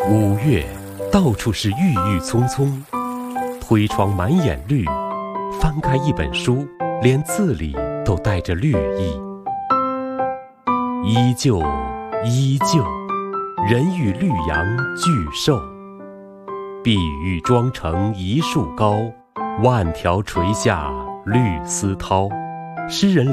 五月，到处是郁郁葱葱，推窗满眼绿，翻开一本书，连字里都带着绿意。依旧，依旧，人与绿杨俱瘦。碧玉妆成一树高，万条垂下绿丝绦。诗人